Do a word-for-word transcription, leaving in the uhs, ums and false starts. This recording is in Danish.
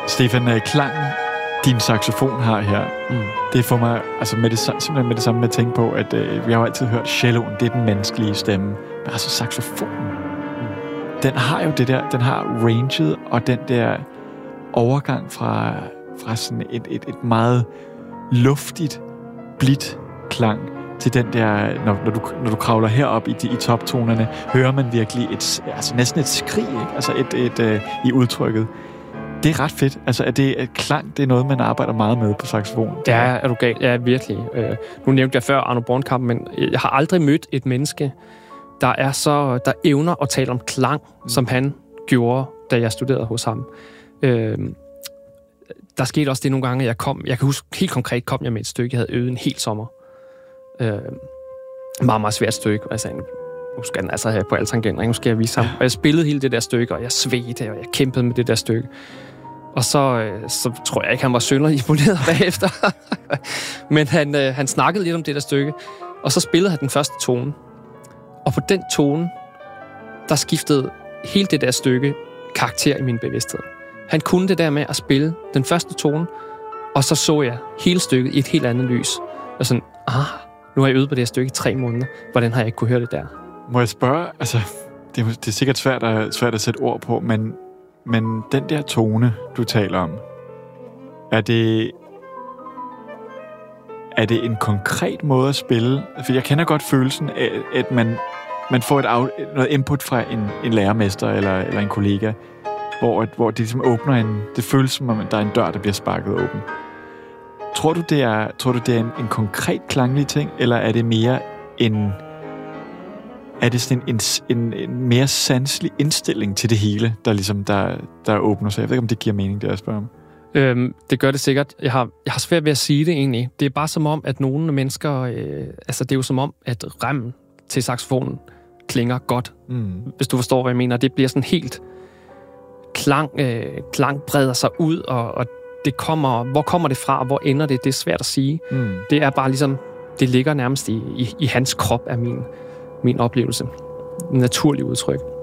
Stefan, øh, klangen, din saxofon har her, mm. det får mig altså med det, simpelthen med det samme med at tænke på, at øh, vi har jo altid hørt celloen, det er den menneskelige stemme. Men altså saxofonen, mm. den har jo det der, den har ranget, og den der overgang fra, fra sådan et, et, et meget luftigt, blidt klang til den der, når, når, du, når du kravler herop i, de, i toptonerne, hører man virkelig et, altså næsten et skrig, ikke? Altså et, et, et, i udtrykket. Det er ret fedt. Altså, er det at klang, det er noget, man arbejder meget med på saxofon? Ja, er du gal? Ja, virkelig. Øh, nu nævnte jeg før Arno Bornkamp, men jeg har aldrig mødt et menneske, der er så, der evner at tale om klang, mm. som han gjorde, da jeg studerede hos ham. Øh, der skete også det nogle gange, jeg kom, jeg kan huske helt konkret, kom jeg med et stykke, jeg havde øvet en hel sommer. Øh, meget, meget svært stykke. Altså, nu skal den altså have på alle tangenter, nu skal jeg vise ham. Og jeg spillede hele det der stykke, og jeg svedte, og jeg kæmpede med det der stykke. Og så, så tror jeg ikke, han var synderligt imponeret bagefter. Men han, han snakkede lidt om det der stykke, og så spillede han den første tone. Og på den tone, der skiftede hele det der stykke karakter i min bevidsthed. Han kunne det der med at spille den første tone, og så så jeg hele stykket i et helt andet lys. Og sådan, ah, nu har jeg øvet på det her stykke i tre måneder. Hvordan har jeg ikke kunne høre det der? Må jeg spørge, altså, det er, det er sikkert svært at, svært at sætte ord på, men, men den der tone, du taler om, er det, er det en konkret måde at spille? For jeg kender godt følelsen af, at man, man får et af, noget input fra en, en lærermester eller, eller en kollega, hvor, hvor det ligesom åbner en, det føles som om, der er en dør, der bliver sparket åben. Tror du, det er, tror du, det er en, en konkret klanglig ting, eller er det mere en... Er det sådan en, en, en mere sanselig indstilling til det hele, der ligesom der, der åbner sig? Jeg ved ikke, om det giver mening, det jeg spørger om. Øhm, det gør det sikkert. Jeg har, jeg har svært ved at sige det egentlig. Det er bare som om, at nogle mennesker... Øh, altså, det er jo som om, at remmen til saxofonen klinger godt. Mm. Hvis du forstår, hvad jeg mener. Det bliver sådan helt... Klang, øh, klang breder sig ud, og, og det kommer... Hvor kommer det fra, og hvor ender det? Det er svært at sige. Mm. Det er bare ligesom... Det ligger nærmest i, i, i hans krop, af min... min oplevelse. En naturlig udtryk.